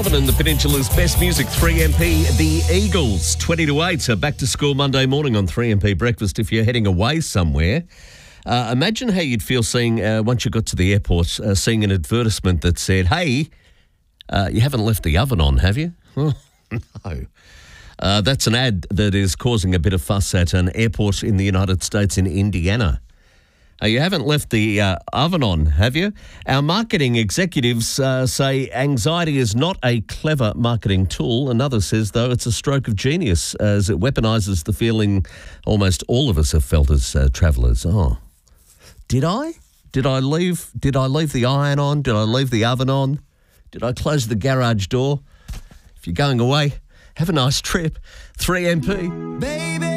Melbourne and the Peninsula's best music, 3MP, The Eagles, 20 to 8. So back to school Monday morning on 3MP Breakfast. If you're heading away somewhere, imagine how you'd feel seeing, once you got to the airport, seeing an advertisement that said, hey, you haven't left the oven on, have you? Oh, no. That's an ad that is causing a bit of fuss at an airport in the United States in Indiana. You haven't left the oven on, have you? Our marketing executives say anxiety is not a clever marketing tool. Another says, though, it's a stroke of genius as it weaponises the feeling almost all of us have felt as travellers. Oh, did I? Did I leave the iron on? Did I leave the oven on? Did I close the garage door? If you're going away, have a nice trip. 3MP. Baby.